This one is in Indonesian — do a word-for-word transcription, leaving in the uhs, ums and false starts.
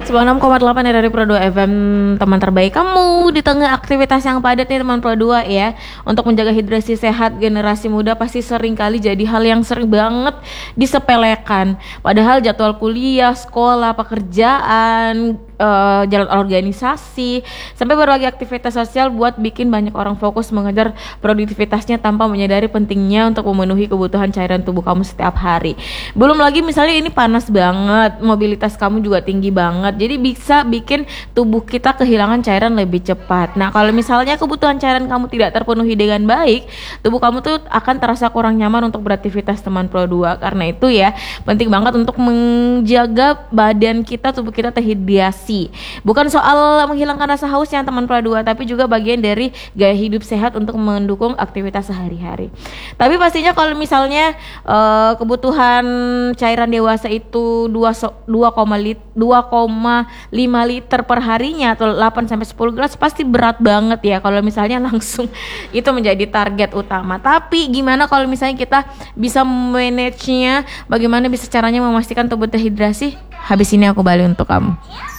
sembilan puluh enam koma delapan dari Pro dua F M, teman terbaik kamu di tengah aktivitas yang padat nih teman Pro dua ya. Untuk menjaga hidrasi sehat generasi muda pasti sering kali jadi hal yang sering banget disepelekan. Padahal jadwal kuliah, sekolah, pekerjaan, uh, jalan organisasi, sampai berbagai aktivitas sosial buat bikin banyak orang fokus mengejar produktivitasnya tanpa menyadari pentingnya untuk memenuhi kebutuhan cairan tubuh kamu setiap hari. Belum lagi misalnya ini panas banget, mobilitas kamu juga tinggi banget. Jadi bisa bikin tubuh kita kehilangan cairan lebih cepat. Nah, kalau misalnya kebutuhan cairan kamu tidak terpenuhi dengan baik, tubuh kamu tuh akan terasa kurang nyaman untuk beraktivitas teman Pro dua. Karena itu ya, penting banget untuk menjaga badan kita, tubuh kita terhidrasi. Bukan soal menghilangkan rasa hausnya teman Pro dua, tapi juga bagian dari gaya hidup sehat untuk mendukung aktivitas sehari-hari. Tapi pastinya kalau misalnya uh, kebutuhan cairan dewasa itu dua koma lima liter per harinya atau delapan sampai sepuluh gelas, pasti berat banget ya kalau misalnya langsung itu menjadi target utama. Tapi gimana kalau misalnya kita bisa manage-nya, bagaimana bisa caranya memastikan tubuh terhidrasi? Habis ini aku balik untuk kamu.